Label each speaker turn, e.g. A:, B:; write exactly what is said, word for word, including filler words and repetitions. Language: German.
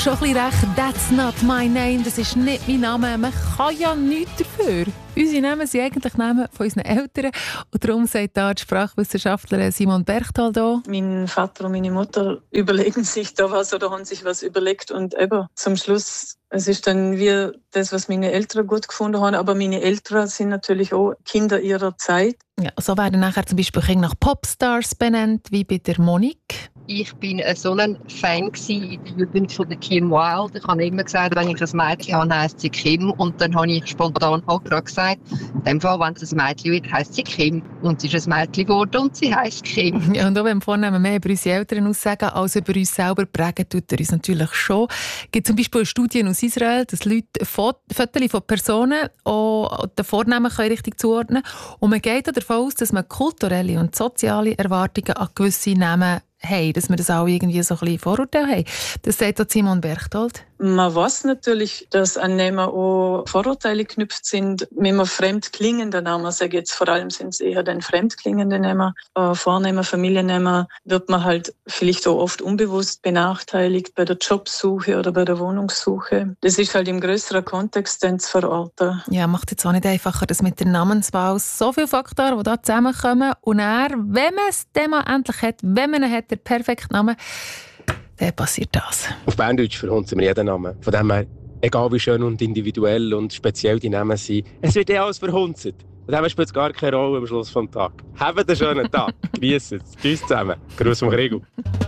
A: schon ein bisschen recht. That's not my name. Das ist nicht mein Name. Man kann ja nichts dafür. Unsere Namen sind eigentlich Namen von unseren Eltern. Und darum sagt da die Sprachwissenschaftlerin Simone Berchtold auch:
B: Mein Vater und meine Mutter überlegen sich da was oder haben sich was überlegt. Und eben zum Schluss, es ist dann wie das, was meine Eltern gut gefunden haben. Aber meine Eltern sind natürlich auch Kinder ihrer Zeit.
A: Ja, so werden nachher zum Beispiel Kinder nach Popstars benannt, wie bei der Monique.
C: Ich war so ein Fan in der Jugend von der Kim Wilde. Ich habe immer gesagt, wenn ich ein Mädchen habe, heisst sie Kim. Und dann habe ich spontan auch gerade gesagt, in dem Fall, wenn es ein Mädchen wird, heisst sie Kim. Und sie ist ein Mädchen geworden und sie heisst Kim.
A: Ja, und auch wenn wir vornehmen mehr über unsere Eltern aussagen, als über uns selber prägen, tut er uns natürlich schon. Es gibt zum Beispiel Studien aus Israel, dass Leute Fotos von Personen auch den Vornamen richtig zuordnen können. Und man geht davon aus, dass man kulturelle und soziale Erwartungen an gewisse Namen haben, dass wir das auch irgendwie so ein bisschen Vorurteile haben. Das sagt auch Simone Berchtold.
B: Man weiß natürlich, dass an Namen auch Vorurteile geknüpft sind. Wenn man fremd klingende Namen, sage jetzt vor allem sind es eher dann fremd klingende Namen, äh, Vornamen, Familiennamen, wird man halt vielleicht auch oft unbewusst benachteiligt bei der Jobsuche oder bei der Wohnungssuche. Das ist halt im größeren Kontext dann zu verorten.
A: Ja, macht jetzt auch nicht einfacher, dass mit der Namenswahl so viele Faktoren, die da zusammenkommen und dann, wenn man es dann mal endlich hat, wenn man ihn hat, der perfekte Name, dann passiert das.
D: Auf Berndeutsch verhunzen wir jeden Namen. Von dem her, egal wie schön und individuell und speziell die Namen sind, es wird eh alles verhunzt. Von dem her spielt es gar keine Rolle am Schluss des Tages. Habt einen schönen Tag. Genießt es. Tschüss zusammen. Gruß vom Gregor.